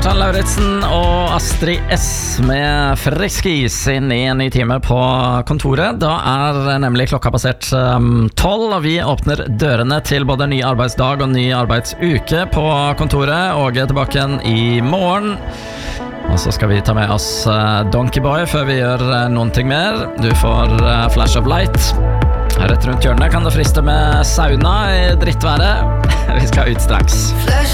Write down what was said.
Kjartan Lauritsen og Astrid S med Friskis inn i en ny time på kontoret. Da nemlig klokka passert 12, og vi åpner dørene til både ny arbeidsdag og ny arbeidsuke på kontoret. Åge er tilbake igjen i morgen. Og så skal vi ta med oss Donkey Boy før vi gjør noen ting mer. Du får Flash of Light. Rett rundt hjørnet kan det friste med sauna i drittværet. Vi skal ut straks.